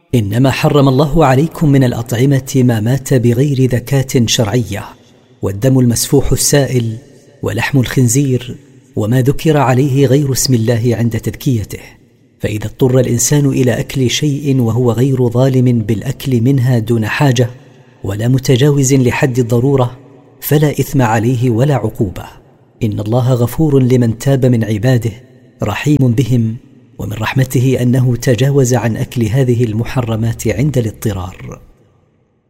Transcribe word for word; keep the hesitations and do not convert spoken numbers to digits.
إنما حرم الله عليكم من الأطعمة ما مات بغير ذكاة شرعية، والدم المسفوح السائل، ولحم الخنزير، وما ذكر عليه غير اسم الله عند تذكيته. فإذا اضطر الإنسان إلى أكل شيء وهو غير ظالم بالأكل منها دون حاجة ولا متجاوز لحد الضرورة فلا إثم عليه ولا عقوبة. إن الله غفور لمن تاب من عباده رحيم بهم، ومن رحمته أنه تجاوز عن أكل هذه المحرمات عند الاضطرار.